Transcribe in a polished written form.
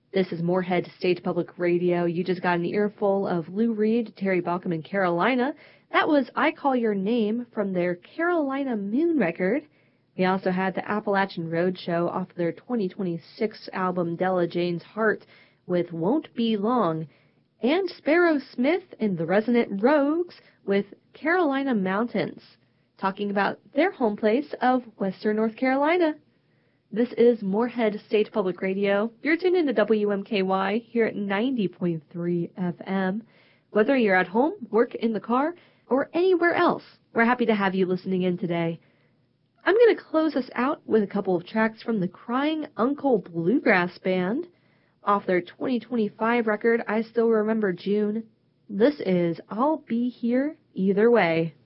This is Moorhead State Public Radio. You just got an earful of Lou Reed, Terry Balcom, and Carolina. That was I Call Your Name from their Carolina Moon record. We also had the Appalachian Roadshow off their 2026 album Della Jane's Heart with Won't Be Long, and Sparrow Smith and the Resonant Rogues with Carolina Mountains, talking about their home place of Western North Carolina. This is Moorhead State Public Radio. You're tuned into WMKY here at 90.3 FM. Whether you're at home, work in the car, or anywhere else, we're happy to have you listening in today. I'm going to close us out with a couple of tracks from the Crying Uncle Bluegrass Band off their 2025 record, I Still Remember June. This is I'll Be Here Either Way.